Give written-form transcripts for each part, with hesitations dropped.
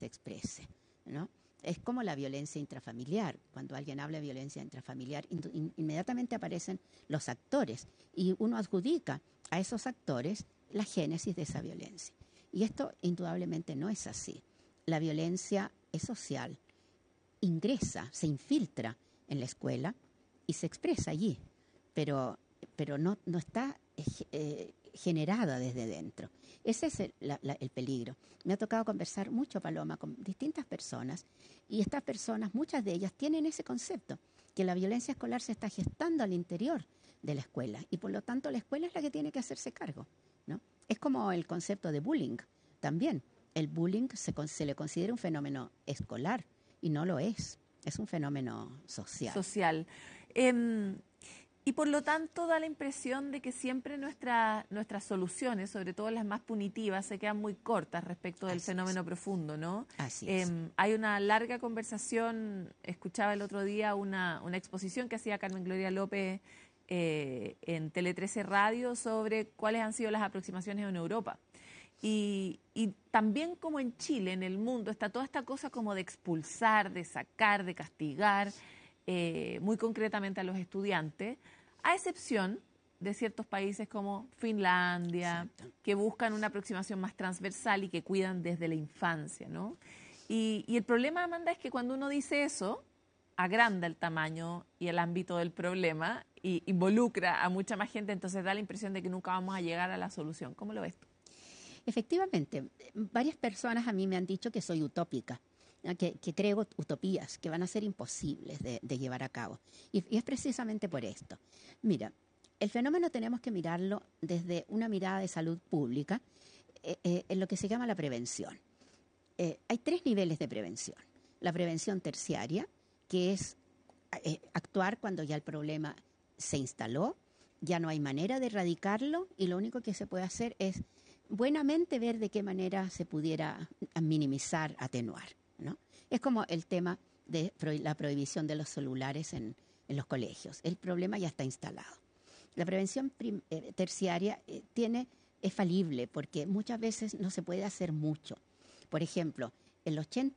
se exprese, ¿no? Es como la violencia intrafamiliar. Cuando alguien habla de violencia intrafamiliar, inmediatamente aparecen los actores y uno adjudica a esos actores la génesis de esa violencia. Y esto indudablemente no es así. La violencia es social, ingresa, se infiltra en la escuela y se expresa allí, pero no está generada desde dentro. Ese es el peligro. Me ha tocado conversar mucho, Paloma, con distintas personas, y estas personas, muchas de ellas, tienen ese concepto, que la violencia escolar se está gestando al interior de la escuela, y por lo tanto la escuela es la que tiene que hacerse cargo, ¿no? Es como el concepto de bullying también. El bullying se le considera un fenómeno escolar, y no lo es un fenómeno social. Social. Y por lo tanto da la impresión de que siempre nuestras soluciones, sobre todo las más punitivas, se quedan muy cortas respecto del fenómeno profundo, ¿no? Así es. Hay una larga conversación, escuchaba el otro día una exposición que hacía Carmen Gloria López en Tele 13 Radio sobre cuáles han sido las aproximaciones en Europa. Y también como en Chile, en el mundo, está toda esta cosa como de expulsar, de sacar, de castigar, muy concretamente a los estudiantes, a excepción de ciertos países como Finlandia, Exacto, que buscan una aproximación más transversal y que cuidan desde la infancia, ¿no? Y el problema, Amanda, es que cuando uno dice eso, agranda el tamaño y el ámbito del problema y involucra a mucha más gente, entonces da la impresión de que nunca vamos a llegar a la solución. ¿Cómo lo ves tú? Efectivamente, varias personas a mí me han dicho que soy utópica, ¿no? Que creo utopías que van a ser imposibles de llevar a cabo. Y es precisamente por esto. Mira, el fenómeno tenemos que mirarlo desde una mirada de salud pública, en lo que se llama la prevención. Hay 3 niveles de prevención. La prevención terciaria, que es actuar cuando ya el problema se instaló, ya no hay manera de erradicarlo y lo único que se puede hacer es buenamente ver de qué manera se pudiera minimizar, atenuar, ¿no? Es como el tema de la prohibición de los celulares en los colegios. El problema ya está instalado. La prevención terciaria es falible porque muchas veces no se puede hacer mucho. Por ejemplo, el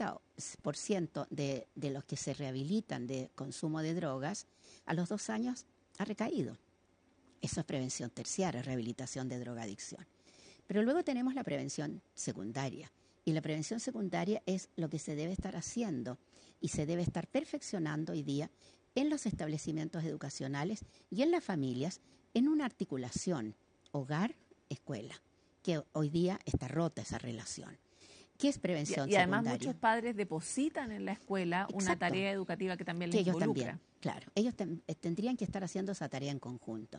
80% de los que se rehabilitan de consumo de drogas, a los 2 años ha recaído. Eso es prevención terciaria, rehabilitación de drogadicción. Pero luego tenemos la prevención secundaria. Y la prevención secundaria es lo que se debe estar haciendo y se debe estar perfeccionando hoy día en los establecimientos educacionales y en las familias en una articulación hogar-escuela, que hoy día está rota esa relación. ¿Qué es prevención Y además secundaria? muchos padres depositan en la escuela una tarea educativa que también les ellos involucra. también, claro, ellos tendrían que estar haciendo esa tarea en conjunto.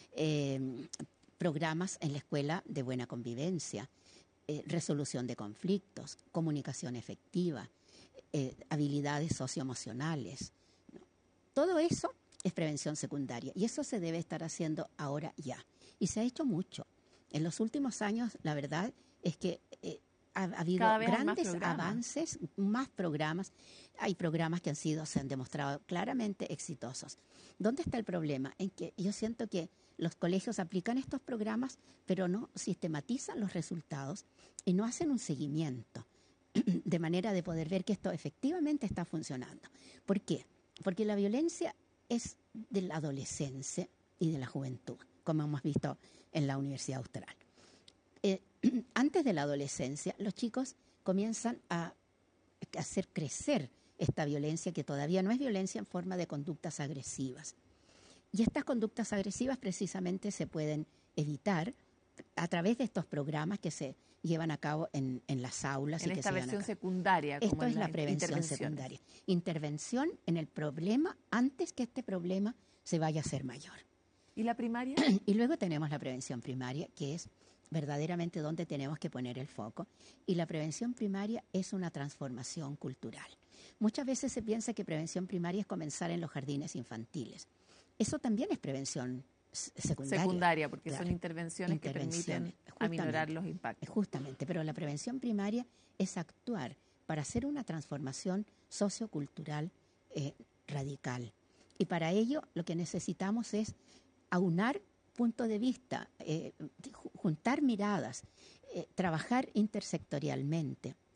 Programas en la escuela de buena convivencia, resolución de conflictos, comunicación efectiva, habilidades socioemocionales, ¿no? Todo eso es prevención secundaria y eso se debe estar haciendo ahora ya. Y se ha hecho mucho. En los últimos años, la verdad es que ha habido grandes avances, más programas. Hay programas que se han demostrado claramente exitosos. ¿Dónde está el problema? En que yo siento que los colegios aplican estos programas, pero no sistematizan los resultados y no hacen un seguimiento de manera de poder ver que esto efectivamente está funcionando. ¿Por qué? Porque la violencia es de la adolescencia y de la juventud, como hemos visto en la Universidad Austral. Antes de la adolescencia, los chicos comienzan a hacer crecer esta violencia, que todavía no es violencia en forma de conductas agresivas. Y estas conductas agresivas precisamente se pueden evitar a través de estos programas que se llevan a cabo en las aulas. En y que esta se versión llevan secundaria. Como Esto es la prevención secundaria. Intervención en el problema antes que este problema se vaya a hacer mayor. ¿Y la primaria? Y luego tenemos la prevención primaria, que es verdaderamente donde tenemos que poner el foco. Y la prevención primaria es una transformación cultural. Muchas veces se piensa que prevención primaria es comenzar en los jardines infantiles. Eso también es prevención secundaria. Porque claro, son intervenciones que permiten aminorar los impactos. Justamente, pero la prevención primaria es actuar para hacer una transformación sociocultural radical. Y para ello lo que necesitamos es aunar puntos de vista, juntar miradas, trabajar intersectorialmente,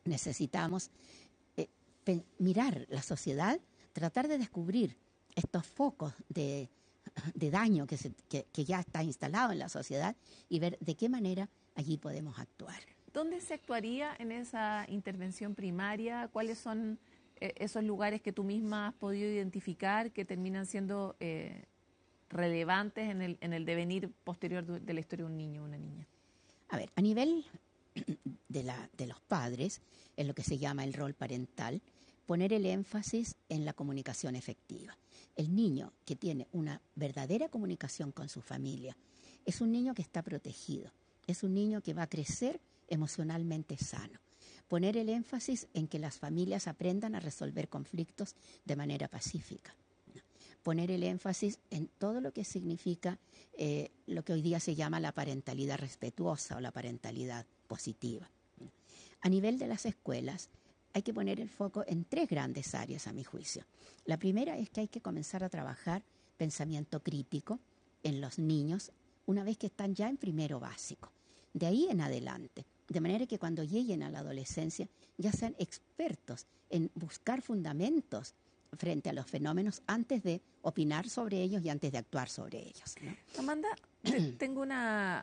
necesitamos mirar la sociedad, tratar de descubrir estos focos de daño que ya está instalado en la sociedad y ver de qué manera allí podemos actuar. ¿Dónde se actuaría en esa intervención primaria? ¿Cuáles son esos lugares que tú misma has podido identificar que terminan siendo relevantes en el devenir posterior de la historia de un niño o una niña? A ver, a nivel de los padres, en lo que se llama el rol parental, poner el énfasis en la comunicación efectiva. El niño que tiene una verdadera comunicación con su familia es un niño que está protegido, es un niño que va a crecer emocionalmente sano. Poner el énfasis en que las familias aprendan a resolver conflictos de manera pacífica. Poner el énfasis en todo lo que significa lo que hoy día se llama la parentalidad respetuosa o la parentalidad positiva. A nivel de las escuelas, hay que poner el foco en 3 grandes áreas, a mi juicio. La primera es que hay que comenzar a trabajar pensamiento crítico en los niños una vez que están ya en primero básico. De ahí en adelante, de manera que cuando lleguen a la adolescencia ya sean expertos en buscar fundamentos frente a los fenómenos antes de opinar sobre ellos y antes de actuar sobre ellos, ¿no? Amanda, tengo una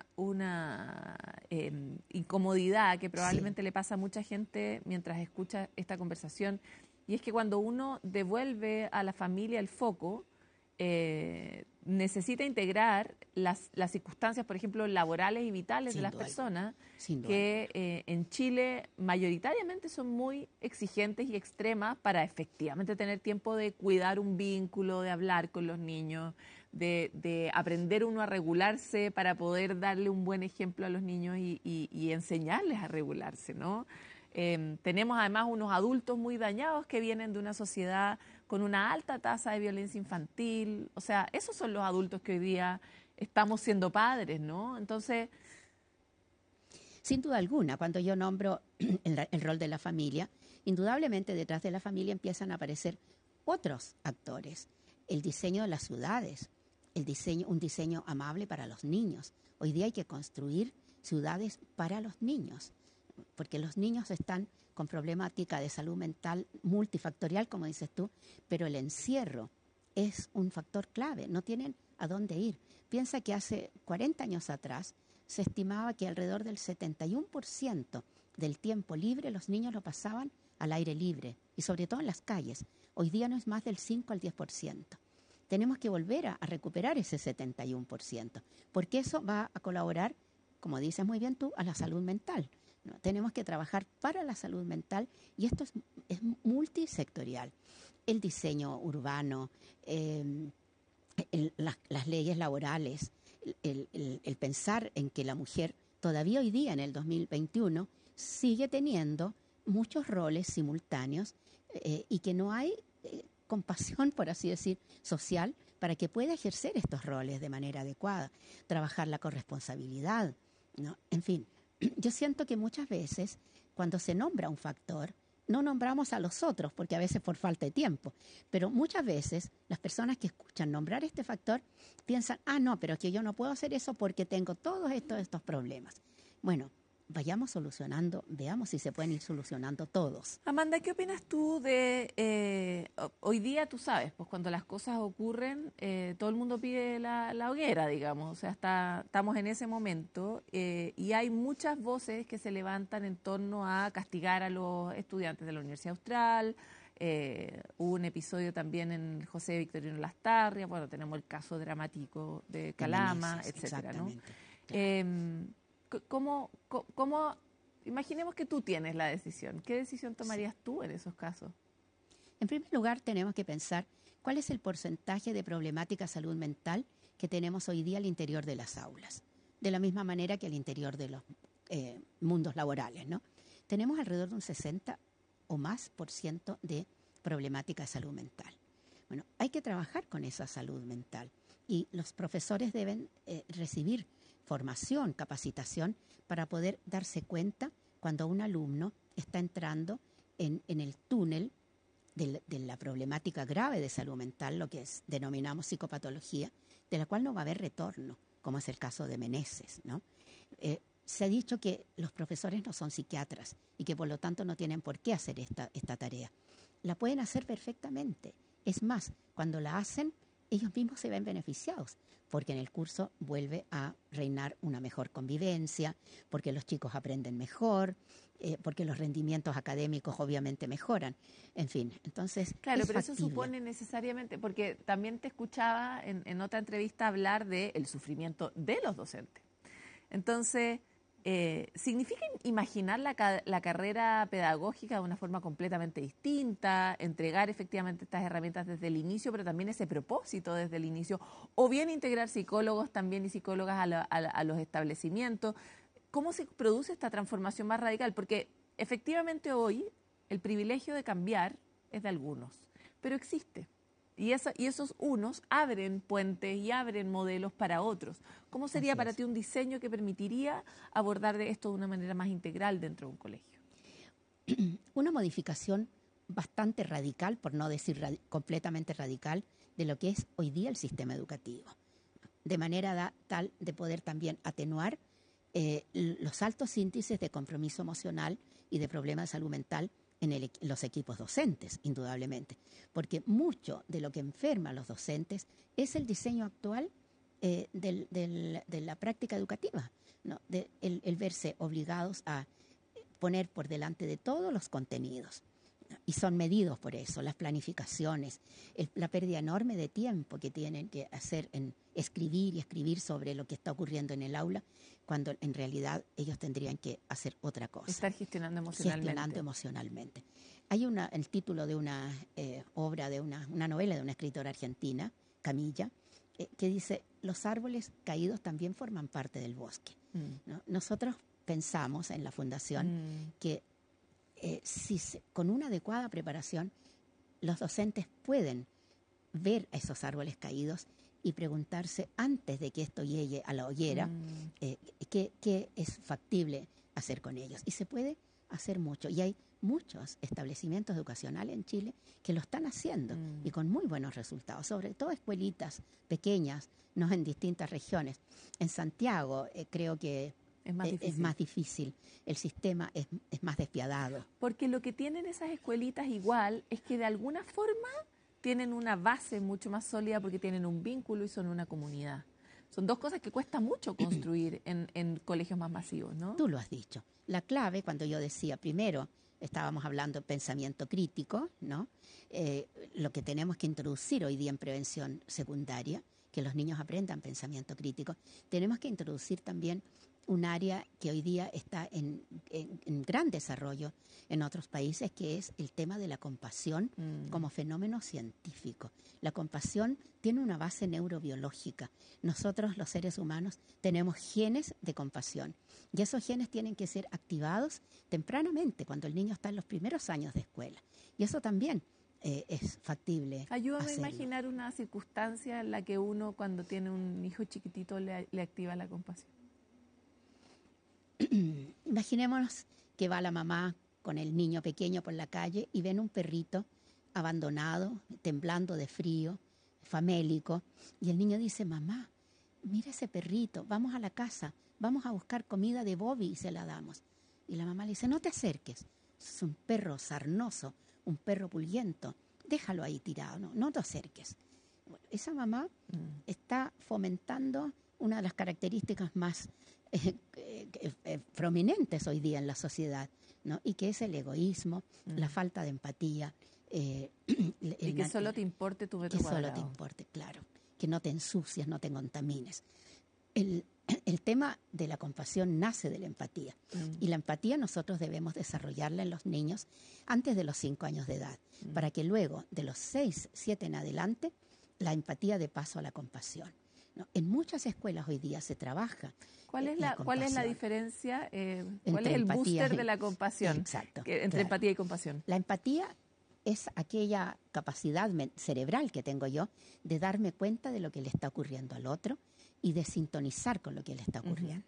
incomodidad que probablemente le pasa a mucha gente mientras escucha esta conversación, y es que cuando uno devuelve a la familia el foco, necesita integrar las circunstancias, por ejemplo, laborales y vitales de las personas, que en Chile mayoritariamente son muy exigentes y extremas para efectivamente tener tiempo de cuidar un vínculo, de hablar con los niños, de aprender uno a regularse para poder darle un buen ejemplo a los niños y enseñarles a regularse, ¿no? Tenemos además unos adultos muy dañados que vienen de una sociedad con una alta tasa de violencia infantil. O sea, esos son los adultos que hoy día estamos siendo padres, ¿no? Entonces, sin duda alguna, cuando yo nombro el rol de la familia, indudablemente detrás de la familia empiezan a aparecer otros actores. El diseño de las ciudades, un diseño amable para los niños. Hoy día hay que construir ciudades para los niños, porque los niños están con problemática de salud mental multifactorial, como dices tú, pero el encierro es un factor clave, no tienen a dónde ir. Piensa que hace 40 años atrás se estimaba que alrededor del 71% del tiempo libre los niños lo pasaban al aire libre y sobre todo en las calles. Hoy día no es más del 5 al 10%. Tenemos que volver a recuperar ese 71%, porque eso va a colaborar, como dices muy bien tú, a la salud mental. ¿No? Tenemos que trabajar para la salud mental y esto es multisectorial. El diseño urbano, las leyes laborales, el pensar en que la mujer todavía hoy día en el 2021 sigue teniendo muchos roles simultáneos y que no hay compasión, por así decir, social para que pueda ejercer estos roles de manera adecuada, trabajar la corresponsabilidad, ¿no? En fin, yo siento que muchas veces cuando se nombra un factor, no nombramos a los otros, porque a veces por falta de tiempo, pero muchas veces las personas que escuchan nombrar este factor piensan, no, pero es que yo no puedo hacer eso porque tengo todos estos problemas. Bueno, vayamos solucionando, veamos si se pueden ir solucionando todos. Amanda, ¿qué opinas tú de, hoy día tú sabes, pues cuando las cosas ocurren, todo el mundo pide la hoguera, digamos, o sea, estamos en ese momento y hay muchas voces que se levantan en torno a castigar a los estudiantes de la Universidad Austral. Hubo un episodio también en José Victorino Lastarria, bueno, tenemos el caso dramático de Calama, etcétera, ¿no? Claro. ¿Cómo, imaginemos que tú tienes la decisión? ¿Qué decisión tomarías tú en esos casos? En primer lugar, tenemos que pensar cuál es el porcentaje de problemática salud mental que tenemos hoy día al interior de las aulas, de la misma manera que al interior de los mundos laborales, ¿no? Tenemos alrededor de un 60 o más % de problemática de salud mental. Bueno, hay que trabajar con esa salud mental y los profesores deben recibir formación, capacitación, para poder darse cuenta cuando un alumno está entrando en el túnel de la problemática grave de salud mental, lo que denominamos psicopatología, de la cual no va a haber retorno, como es el caso de Meneses, ¿no? Se ha dicho que los profesores no son psiquiatras y que por lo tanto no tienen por qué hacer esta tarea. La pueden hacer perfectamente. Es más, cuando la hacen, ellos mismos se ven beneficiados, porque en el curso vuelve a reinar una mejor convivencia, porque los chicos aprenden mejor, porque los rendimientos académicos obviamente mejoran. En fin, entonces claro, es pero factible. eso supone necesariamente, porque también te escuchaba en otra entrevista hablar del sufrimiento de los docentes. Entonces, ¿significa imaginar la carrera pedagógica de una forma completamente distinta, entregar efectivamente estas herramientas desde el inicio, pero también ese propósito desde el inicio, o bien integrar psicólogos también y psicólogas a los establecimientos? ¿Cómo se produce esta transformación más radical? Porque efectivamente hoy el privilegio de cambiar es de algunos, pero existe. Y esos unos abren puentes y abren modelos para otros. ¿Cómo sería para ti un diseño que permitiría abordar de esto de una manera más integral dentro de un colegio? Una modificación bastante radical, por no decir completamente radical, de lo que es hoy día el sistema educativo. De manera tal de poder también atenuar los altos índices de compromiso emocional y de problemas de salud mental en los equipos docentes, indudablemente, porque mucho de lo que enferma a los docentes es el diseño actual de la práctica educativa, ¿no? El verse obligados a poner por delante de todos los contenidos. Y son medidos por eso, las planificaciones, la pérdida enorme de tiempo que tienen que hacer en escribir y escribir sobre lo que está ocurriendo en el aula, cuando en realidad ellos tendrían que hacer otra cosa. Estar gestionando emocionalmente. Hay el título de una obra, de una novela de una escritora argentina, Camilla, que dice, los árboles caídos también forman parte del bosque. ¿No? Nosotros pensamos en la Fundación que con una adecuada preparación, los docentes pueden ver a esos árboles caídos y preguntarse antes de que esto llegue a la hoguera qué es factible hacer con ellos. Y se puede hacer mucho. Y hay muchos establecimientos educacionales en Chile que lo están haciendo y con muy buenos resultados, sobre todo escuelitas pequeñas, no en distintas regiones. En Santiago creo que es más difícil, el sistema es más despiadado. Porque lo que tienen esas escuelitas igual es que de alguna forma tienen una base mucho más sólida porque tienen un vínculo y son una comunidad. Son dos cosas que cuesta mucho construir en colegios más masivos, ¿no? Tú lo has dicho. La clave, cuando yo decía primero, estábamos hablando de pensamiento crítico, ¿no? Lo que tenemos que introducir hoy día en prevención secundaria, que los niños aprendan pensamiento crítico, tenemos que introducir también un área que hoy día está en gran desarrollo en otros países, que es el tema de la compasión como fenómeno científico. La compasión tiene una base neurobiológica. Nosotros, los seres humanos, tenemos genes de compasión y esos genes tienen que ser activados tempranamente, cuando el niño está en los primeros años de escuela. Y eso también es factible. Ayúdame a imaginar una circunstancia en la que uno, cuando tiene un hijo chiquitito, le activa la compasión. Imaginémonos que va la mamá con el niño pequeño por la calle y ven un perrito abandonado, temblando de frío, famélico, y el niño dice, mamá, mira ese perrito, vamos a la casa, vamos a buscar comida de Bobby y se la damos. Y la mamá le dice, no te acerques, es un perro sarnoso, un perro pulguiento, déjalo ahí tirado, no te acerques. Bueno, esa mamá está fomentando una de las características más prominentes hoy día en la sociedad, ¿no? Y que es el egoísmo, la falta de empatía. Y que solo te importe tu metro cuadrado. Que solo te importe, claro. Que no te ensucies, no te contamines. El tema de la compasión nace de la empatía. Y la empatía nosotros debemos desarrollarla en los niños antes de los 5 años de edad, para que luego, de los 6, 7 en adelante, la empatía dé paso a la compasión, ¿no? En muchas escuelas hoy día se trabaja. ¿Cuál es la diferencia? ¿Cuál es el empatía booster de la compasión? Exacto. Entre empatía y compasión. La empatía es aquella capacidad cerebral que tengo yo de darme cuenta de lo que le está ocurriendo al otro y de sintonizar con lo que le está ocurriendo.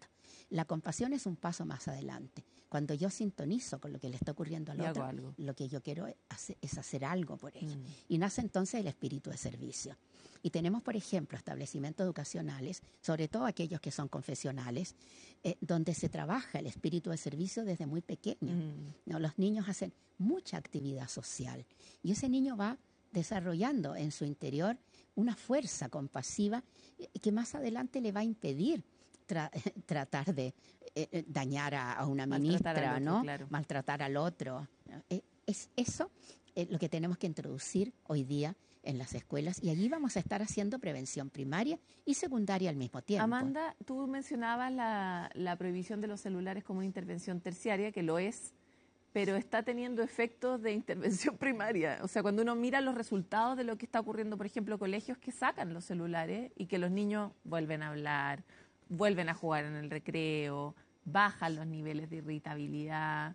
La compasión es un paso más adelante. Cuando yo sintonizo con lo que le está ocurriendo al otro, lo que yo quiero es hacer algo por ello. Y nace entonces el espíritu de servicio. Y tenemos, por ejemplo, establecimientos educacionales, sobre todo aquellos que son confesionales, donde se trabaja el espíritu de servicio desde muy pequeño. ¿No? Los niños hacen mucha actividad social y ese niño va desarrollando en su interior una fuerza compasiva que más adelante le va a impedir tratar de dañar a una ministra, otro, ¿no? Claro. Maltratar al otro. Es eso lo que tenemos que introducir hoy día en las escuelas, y allí vamos a estar haciendo prevención primaria y secundaria al mismo tiempo. Amanda, tú mencionabas la prohibición de los celulares como una intervención terciaria, que lo es, pero está teniendo efectos de intervención primaria. O sea, cuando uno mira los resultados de lo que está ocurriendo, por ejemplo, colegios que sacan los celulares y que los niños vuelven a hablar, vuelven a jugar en el recreo, bajan los niveles de irritabilidad.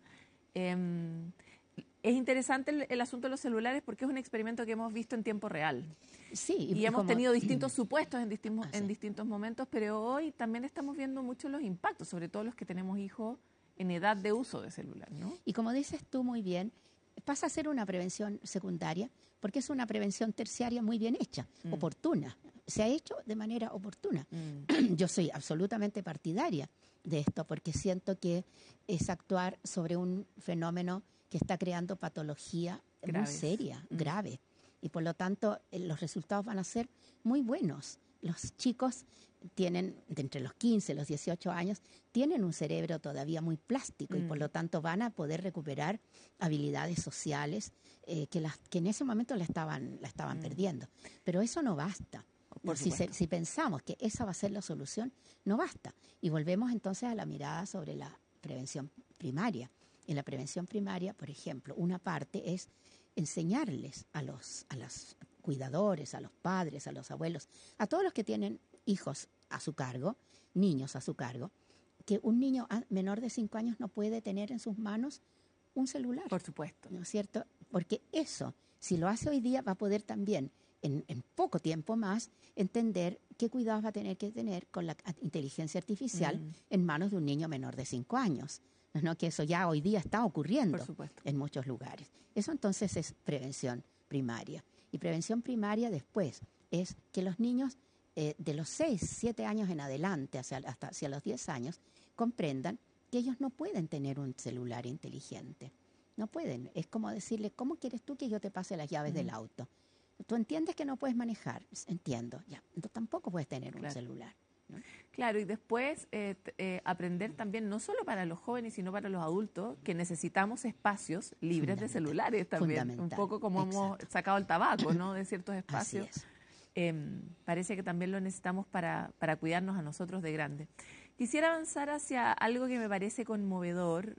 Es interesante el asunto de los celulares porque es un experimento que hemos visto en tiempo real. Sí, y hemos tenido distintos supuestos en distintos momentos, pero hoy también estamos viendo mucho los impactos, sobre todo los que tenemos hijos en edad de uso de celular, ¿no? Y como dices tú muy bien, pasa a ser una prevención secundaria porque es una prevención terciaria muy bien hecha, oportuna. Se ha hecho de manera oportuna. Yo soy absolutamente partidaria de esto porque siento que es actuar sobre un fenómeno que está creando patología muy seria, grave. Y por lo tanto, los resultados van a ser muy buenos. Los chicos tienen, de entre los 15 y los 18 años, tienen un cerebro todavía muy plástico y por lo tanto van a poder recuperar habilidades sociales que en ese momento la estaban perdiendo. Pero eso no basta. Si pensamos que esa va a ser la solución, no basta. Y volvemos entonces a la mirada sobre la prevención primaria. En la prevención primaria, por ejemplo, una parte es enseñarles a los cuidadores, a los padres, a los abuelos, a todos los que tienen hijos a su cargo, niños a su cargo, que un niño menor de 5 años no puede tener en sus manos un celular. Por supuesto. ¿No es cierto? Porque eso, si lo hace hoy día, va a poder también, en poco tiempo más, entender qué cuidados va a tener que tener con la inteligencia artificial en manos de un niño menor de 5 años. ¿No? Que eso ya hoy día está ocurriendo en muchos lugares. Eso entonces es prevención primaria. Y prevención primaria después es que los niños de los 6, 7 años en adelante, hasta hacia los 10 años, comprendan que ellos no pueden tener un celular inteligente. No pueden. Es como decirle, ¿cómo quieres tú que yo te pase las llaves del auto? ¿Tú entiendes que no puedes manejar? Entiendo. Ya, entonces tampoco puedes tener un celular. ¿No? Claro, y después aprender también, no solo para los jóvenes, sino para los adultos, que necesitamos espacios libres de celulares también. Un poco como hemos sacado el tabaco, ¿no? De ciertos espacios. Así es. Parece que también lo necesitamos para cuidarnos a nosotros de grande. Quisiera avanzar hacia algo que me parece conmovedor,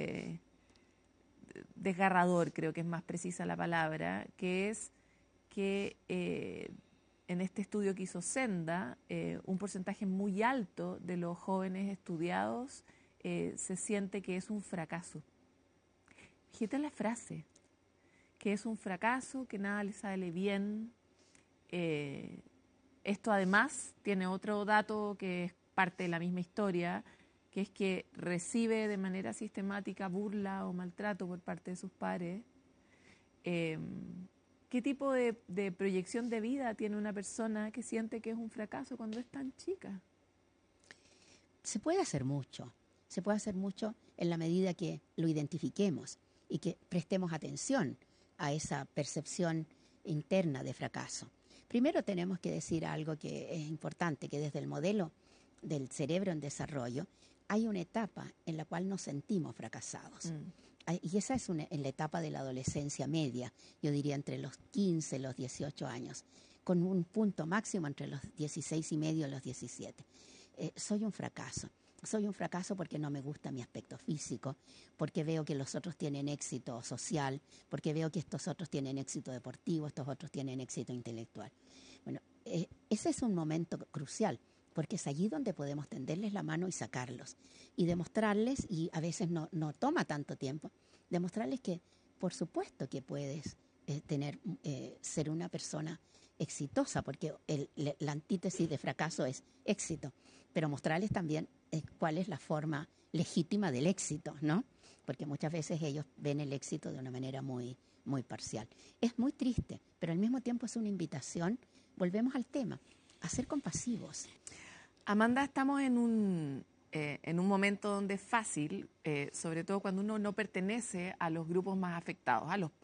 desgarrador, creo que es más precisa la palabra, que es que en este estudio que hizo Senda, un porcentaje muy alto de los jóvenes estudiados se siente que es un fracaso. Fíjate la frase, que es un fracaso, que nada les sale bien. Esto además tiene otro dato que es parte de la misma historia, que es que recibe de manera sistemática burla o maltrato por parte de sus pares. ¿Qué tipo de proyección de vida tiene una persona que siente que es un fracaso cuando es tan chica? Se puede hacer mucho en la medida que lo identifiquemos y que prestemos atención a esa percepción interna de fracaso. Primero tenemos que decir algo que es importante, que desde el modelo del cerebro en desarrollo hay una etapa en la cual nos sentimos fracasados. Y esa es en la etapa de la adolescencia media, yo diría entre los 15 y los 18 años, con un punto máximo entre los 16 y medio y los 17. Soy un fracaso porque no me gusta mi aspecto físico, porque veo que los otros tienen éxito social, porque veo que estos otros tienen éxito deportivo, estos otros tienen éxito intelectual. Bueno, ese es un momento crucial, porque es allí donde podemos tenderles la mano y sacarlos y demostrarles, y a veces no toma tanto tiempo, demostrarles que por supuesto que puedes ser una persona exitosa, porque la antítesis de fracaso es éxito, pero mostrarles también cuál es la forma legítima del éxito, ¿no? Porque muchas veces ellos ven el éxito de una manera muy, muy parcial. Es muy triste, pero al mismo tiempo es una invitación, volvemos al tema, a ser compasivos. Amanda, estamos en un momento donde es fácil, sobre todo cuando uno no pertenece a los grupos más afectados, a los